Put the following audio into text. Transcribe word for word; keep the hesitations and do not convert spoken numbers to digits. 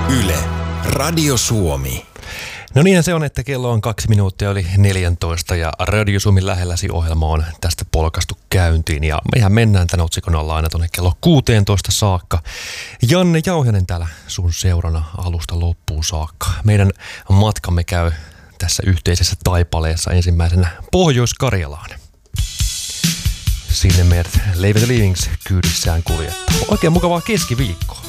Yle, Radio Suomi. No niin, se on, että kello on kaksi minuuttia yli neljäntoista ja Radio Suomi lähelläsi ohjelma on tästä polkastu käyntiin. Ja mehän mennään tämän otsikon alla aina tuonne kello kuusitoista saakka. Janne Jauhjanen täällä sun seurana alusta loppuun saakka. Meidän matkamme käy tässä yhteisessä taipaleessa ensimmäisenä Pohjois-Karjalaan. Sinne meidät Leave the Livings kyydissään kuljettaa. Oikein mukavaa keskiviikkoa.